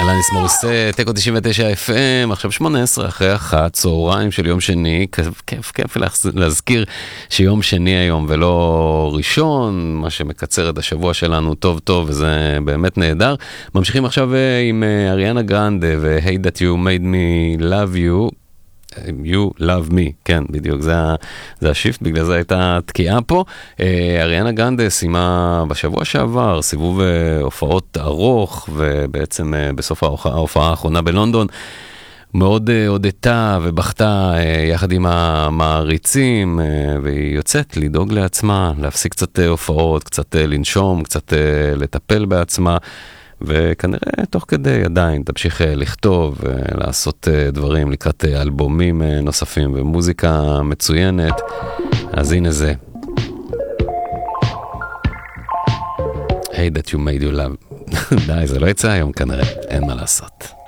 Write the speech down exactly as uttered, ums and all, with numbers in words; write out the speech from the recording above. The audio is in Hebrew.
אלניס מוריסט, טקו תשעים ותשע אף אם, עכשיו שמונה עשרה אחרי אחת, צהריים של יום שני, כיף, כיף להזכיר שיום שני היום ולא ראשון, מה שמקצר את השבוע שלנו טוב טוב, וזה באמת נהדר. ממשיכים עכשיו עם אריאנה גרנדה ו-Hey That You Made Me Love You, You Love Me, כן, בדיוק, זה, זה השיפט, בגלל זה הייתה תקיעה פה. אריאנה גרנדה סיימה בשבוע שעבר סיבוב הופעות ארוך, ובעצם בסוף ההופעה האחרונה בלונדון, מאוד הודתה ובכתה יחד עם המעריצים, והיא יוצאת לדאוג לעצמה, להפסיק קצת הופעות, קצת לנשום, קצת לטפל בעצמה, וכנראה תוך כדי עדיין תמשיך לכתוב ולעשות דברים לקראת אלבומים נוספים ומוזיקה מצוינת. אז הנה זה. Hey That You Made You Love. די, זה לא יצא היום כנראה, אין מה לעשות.